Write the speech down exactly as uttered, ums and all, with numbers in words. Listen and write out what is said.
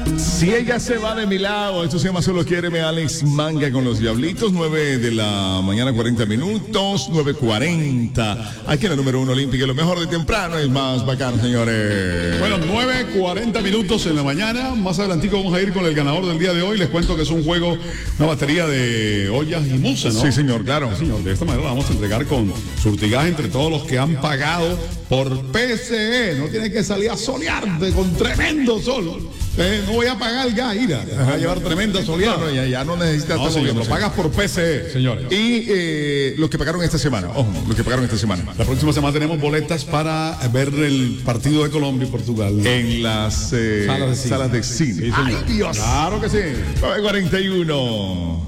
Si ella se va de mi lado, esto se llama Solo Quiéreme, Alex Manga con los Diablitos, nueve de la mañana, cuarenta minutos, nueve cuarenta. Aquí en la número uno olímpica, lo mejor de temprano es más bacán, señores. Bueno, nueve cuarenta minutos en la mañana. Más adelantico vamos a ir con el ganador del día de hoy. Les cuento que es un juego, una batería de ollas y musa, ¿no? Sí, señor, claro. Sí, señor. De esta manera la vamos a entregar con surtigaje entre todos los que han pagado por P C E. No tiene que salir a solearte con tremendo sol. Eh, no voy a pagar el gas, ira. Te vas a llevar tremenda soleada. No, ya, ya no necesitas. No, señor, lo pagas por P C E, señores. Y eh, los que pagaron esta semana, ojo, los que pagaron esta semana. La próxima semana tenemos boletas para ver el partido de Colombia y Portugal. En las eh, salas de cine. Salas de cine. Sí, ¡Ay, Dios! Claro que sí. nueve cuarenta y uno.